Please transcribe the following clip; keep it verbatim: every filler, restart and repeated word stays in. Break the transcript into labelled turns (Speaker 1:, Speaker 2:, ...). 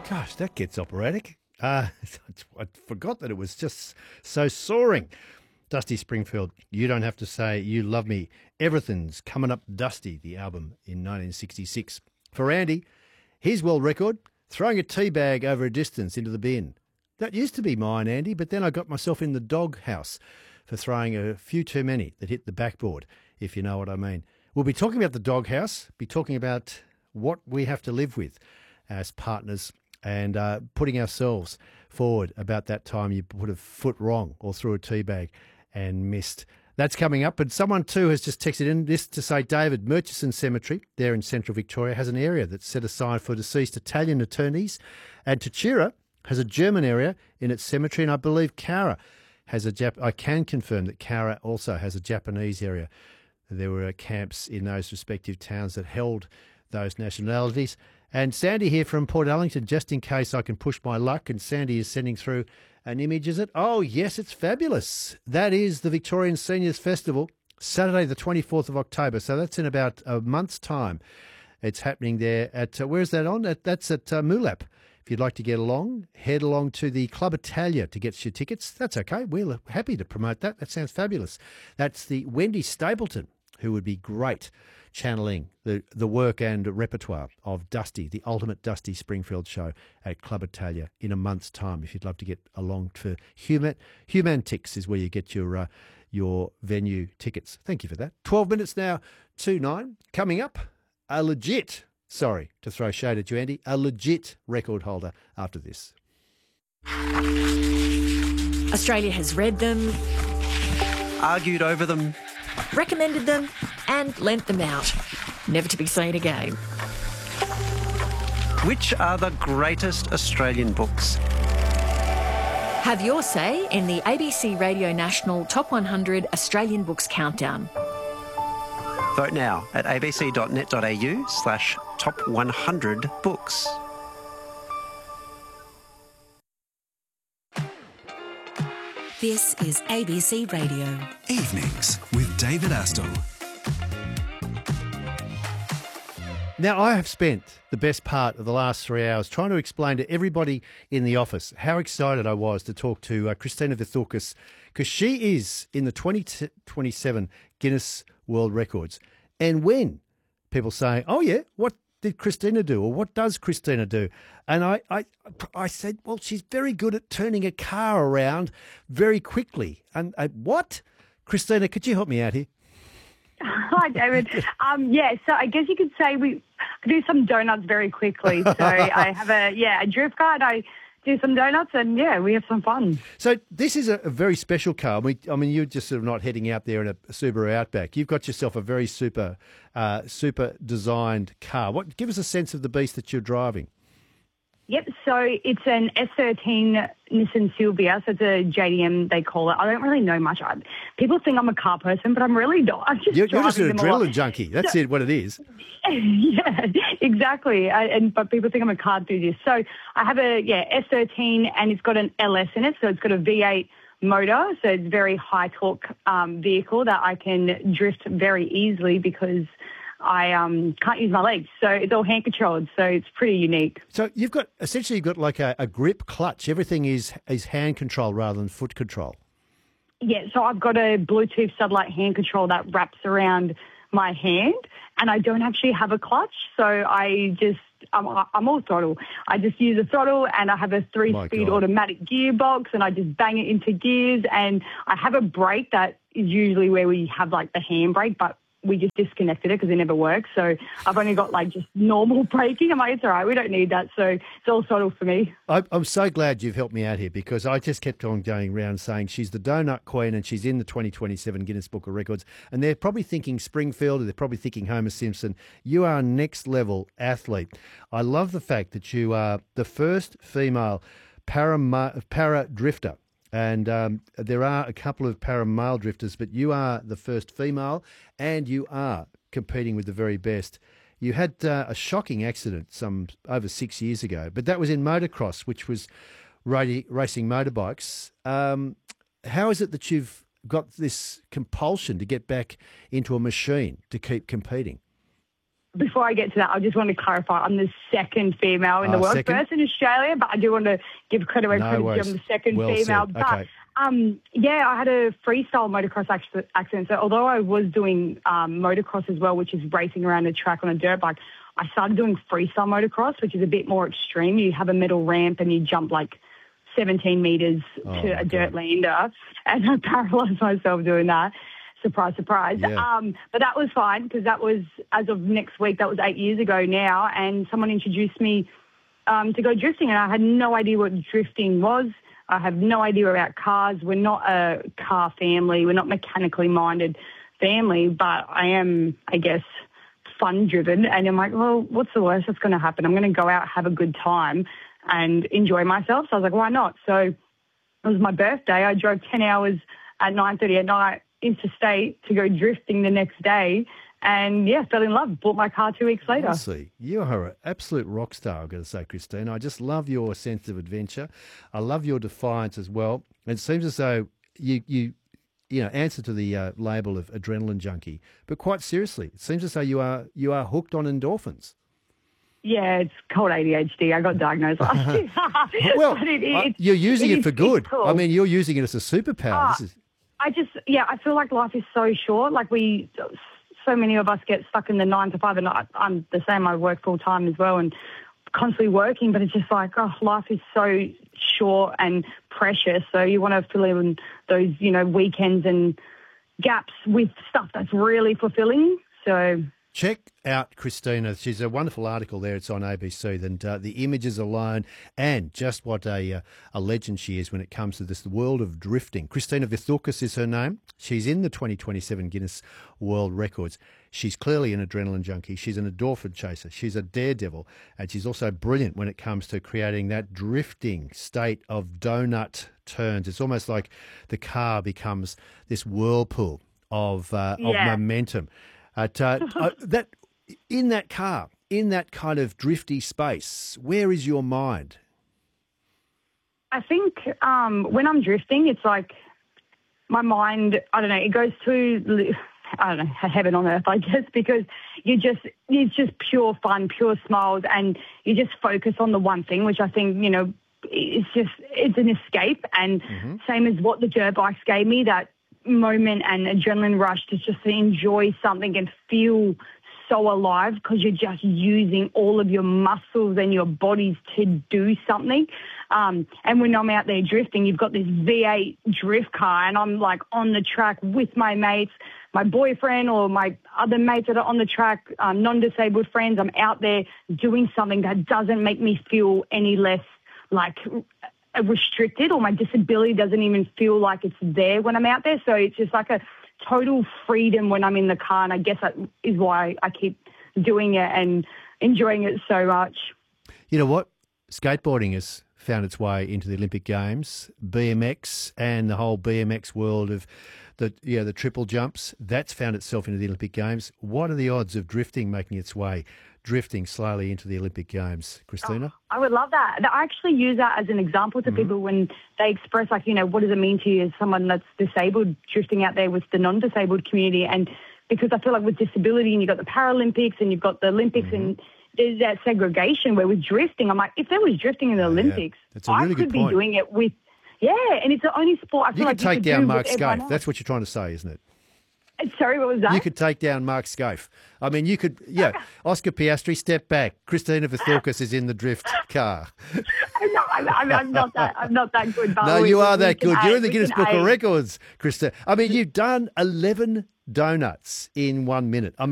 Speaker 1: Gosh, that gets operatic. Uh, I forgot that it was just so soaring. Dusty Springfield, You Don't Have to Say You Love Me. Everything's Coming Up Dusty, the album in nineteen sixty-six. For Andy, his world record, throwing a tea bag over a distance into the bin. That used to be mine, Andy, but then I got myself in the doghouse for throwing a few too many that hit the backboard, if you know what I mean. We'll be talking about the doghouse, be talking about what we have to live with as partners and uh, putting ourselves forward about that time you put a foot wrong or threw a tea bag and missed. That's coming up. But someone too has just texted in this to say, David, Murchison Cemetery there in central Victoria has an area that's set aside for deceased Italian attorneys, and Tachira has a German area in its cemetery, and I believe Cowra has a Jap- I can confirm that Cowra also has a Japanese area. There were camps in those respective towns that held those nationalities. And Sandy here from Port Ellington, just in case I can push my luck, and Sandy is sending through an image, is it? Oh, yes, it's fabulous. That is the Victorian Seniors Festival, Saturday the twenty-fourth of October. So that's in about a month's time. It's happening there at, uh, where's that on? At, that's at uh, Moolap. If you'd like to get along, head along to the Club Italia to get your tickets. That's okay. We're happy to promote that. That sounds fabulous. That's the Wendy Stapleton, who would be great channeling the, the work and repertoire of Dusty, the ultimate Dusty Springfield show at Club Italia in a month's time. If you'd love to get along for Human, Humantix is where you get your uh, your venue tickets. Thank you for that. twelve minutes now to nine. Coming up, a legit, sorry to throw shade at you, Andy, a legit record holder after this.
Speaker 2: Australia has read them,
Speaker 3: argued over them,
Speaker 2: recommended them and lent them out, never to be seen again.
Speaker 3: Which are the greatest Australian books?
Speaker 2: Have your say in the A B C Radio National Top one hundred Australian Books Countdown.
Speaker 3: Vote now at abc.net.au slash top 100 books.
Speaker 4: This is A B C Radio.
Speaker 5: Evenings with David Astle.
Speaker 1: Now, I have spent the best part of the last three hours trying to explain to everybody in the office how excited I was to talk to uh, Christina Vithoukas, because she is in the twenty twenty-seven Guinness World Records. And when people say, oh, yeah, what did Christina do, or what does Christina do? And I, I, I said, well, she's very good at turning a car around very quickly. And I, what? Christina, could you help me out here?
Speaker 6: Hi, David. Um, yeah, so I guess you could say we do some donuts very quickly. So I have a, yeah, a drift car, and I do some donuts, and, yeah, we have some fun.
Speaker 1: So this is a, a very special car. I mean, I mean, you're just sort of not heading out there in a Subaru Outback. You've got yourself a very super, uh, super designed car. What? Give us a sense of the beast that you're driving.
Speaker 6: Yep, so it's an S thirteen Nissan Silvia, so it's a J D M, they call it. I don't really know much. I, people think I'm a car person, but I'm really not. I'm just
Speaker 1: You're, you're just an
Speaker 6: driving them a lot.
Speaker 1: adrenaline junkie. That's
Speaker 6: So-
Speaker 1: it, what it is.
Speaker 6: Yeah, exactly. I, and but people think I'm a car enthusiast. So I have a yeah S thirteen, and it's got an L S in it, so it's got a V eight motor, so it's a very high torque um, vehicle that I can drift very easily because I um, can't use my legs. So it's all hand controlled, so it's pretty unique.
Speaker 1: So you've got, essentially you've got like a, a grip clutch. Everything is, is hand control rather than foot control.
Speaker 6: Yeah, so I've got a Bluetooth satellite hand control that wraps around my hand, and I don't actually have a clutch, so I just, I'm, I'm all throttle. I just use a throttle, and I have a three-speed automatic gearbox, and I just bang it into gears, and I have a brake that is usually where we have like the handbrake, but we just disconnected it because it never works. So I've only got like just normal braking. I'm like, it's all right, we don't need that. So it's all throttle for me.
Speaker 1: I, I'm so glad you've helped me out here, because I just kept on going around saying she's the donut queen and she's in the twenty twenty-seven Guinness Book of Records. And they're probably thinking Springfield, or they're probably thinking Homer Simpson. You are a next level athlete. I love the fact that you are the first female para, para drifter. And um, there are a couple of para male drifters, but you are the first female, and you are competing with the very best. You had uh, a shocking accident some over six years ago, but that was in motocross, which was radi- racing motorbikes. Um, how is it that you've got this compulsion to get back into a machine to keep competing?
Speaker 6: before I get to that, I just want to clarify I'm the second female in the
Speaker 1: Ah,
Speaker 6: world.
Speaker 1: second?
Speaker 6: First in Australia, but I do want to give credit where
Speaker 1: No
Speaker 6: credit's due.
Speaker 1: worries.
Speaker 6: I'm the second
Speaker 1: Well
Speaker 6: female.
Speaker 1: said.
Speaker 6: But
Speaker 1: Okay.
Speaker 6: um, yeah, I had a freestyle motocross acc- accident. So although I was doing um, motocross as well, which is racing around a track on a dirt bike, I started doing freestyle motocross, which is a bit more extreme. You have a metal ramp and you jump like seventeen metres
Speaker 1: Oh,
Speaker 6: to
Speaker 1: my
Speaker 6: a dirt
Speaker 1: God.
Speaker 6: lander, and I paralysed myself doing that. Surprise, surprise.
Speaker 1: Yeah.
Speaker 6: Um, but that was fine because that was, as of next week, that was eight years ago now, and someone introduced me um, to go drifting, and I had no idea what drifting was. I have no idea about cars. We're not a car family. We're not mechanically minded family, but I am, I guess, fun-driven, and I'm like, well, what's the worst that's going to happen? I'm going to go out, have a good time, and enjoy myself. So I was like, why not? So it was my birthday. I drove ten hours at nine thirty at night interstate to go drifting the next day, and yeah, fell in love. Bought my car two weeks later.
Speaker 1: Honestly, you are an absolute rock star, I've got to say, Christine. I just love your sense of adventure. I love your defiance as well. It seems as though you, you, you know, answer to the uh, label of adrenaline junkie, but quite seriously, it seems as though you are you are hooked on endorphins.
Speaker 6: Yeah, it's called A D H D. I got diagnosed last year.
Speaker 1: Well,
Speaker 6: But it-
Speaker 1: uh,
Speaker 6: it's-
Speaker 1: you're using it,
Speaker 6: is-
Speaker 1: for
Speaker 6: it's
Speaker 1: good.
Speaker 6: cool.
Speaker 1: I mean, you're using it as a superpower.
Speaker 6: Ah,
Speaker 1: this is
Speaker 6: I just, yeah, I feel like life is so short. Like we, so many of us get stuck in the nine to five, and I, I'm the same. I work full time as well and constantly working, but it's just like, oh, life is so short and precious. So you want to fill in those, you know, weekends and gaps with stuff that's really fulfilling. So
Speaker 1: Check out Christina. She's a wonderful article there. It's on A B C. And uh, the images alone, and just what a uh, a legend she is when it comes to this world of drifting. Christina Vithoukas is her name. She's in the twenty twenty-seven Guinness World Records. She's clearly an adrenaline junkie. She's an endorphin chaser. She's a daredevil. And she's also brilliant when it comes to creating that drifting state of donut turns. It's almost like the car becomes this whirlpool of, uh, of
Speaker 6: Yeah.
Speaker 1: momentum. At, uh, uh, that in that car, in that kind of drifty space, where is your mind?
Speaker 6: I think um, when I'm drifting, it's like my mind, I don't know, it goes to, I don't know, heaven on earth, I guess, because you just, it's just pure fun, pure smiles, and you just focus on the one thing, which I think, you know, it's just, it's an escape. And same as what the dirt bikes gave me, that moment and adrenaline rush to just to enjoy something and feel so alive because you're just using all of your muscles and your bodies to do something. Um, and when I'm out there drifting, you've got this V eight drift car and I'm like on the track with my mates, my boyfriend or my other mates that are on the track, um, non-disabled friends. I'm out there doing something that doesn't make me feel any less like restricted, or my disability doesn't even feel like it's there when I'm out there. So it's just like a total freedom when I'm in the car, and I guess that is why I keep doing it and enjoying it so much.
Speaker 1: You know what? Skateboarding has found its way into the Olympic Games. B M X and the whole B M X world of the yeah the triple jumps, that's found itself into the Olympic Games. What are the odds of drifting making its way, drifting slowly into the Olympic Games, Christina?
Speaker 6: I would love that. I actually use that as an example to people when they express, like, you know, what does it mean to you as someone that's disabled, drifting out there with the non-disabled community? And because I feel like with disability, and you've got the Paralympics and you've got the Olympics, and there's that segregation where with drifting, I'm like, if there was drifting in the Olympics,
Speaker 1: That's a really
Speaker 6: I
Speaker 1: good
Speaker 6: could be
Speaker 1: point.
Speaker 6: doing it with, yeah, and it's the only sport I feel
Speaker 1: You
Speaker 6: like
Speaker 1: could take
Speaker 6: you could
Speaker 1: down
Speaker 6: do
Speaker 1: Mark
Speaker 6: with everyone
Speaker 1: Scaife.
Speaker 6: else.
Speaker 1: That's what you're trying to say, isn't it?
Speaker 6: Sorry, what was that?
Speaker 1: You could take down Mark Scaife. I mean, you could, yeah. Oscar Piastri, step back. Christina Vithoukas is in the drift car.
Speaker 6: I'm not, I'm, I'm, I'm not that. I'm not that good. But
Speaker 1: No,
Speaker 6: we-
Speaker 1: you
Speaker 6: we-
Speaker 1: are
Speaker 6: we
Speaker 1: that
Speaker 6: can
Speaker 1: good. You're
Speaker 6: aim,
Speaker 1: in the
Speaker 6: we
Speaker 1: Guinness
Speaker 6: can
Speaker 1: Book of
Speaker 6: aim.
Speaker 1: Records, Christina. I mean, you've done eleven donuts in one minute. I mean,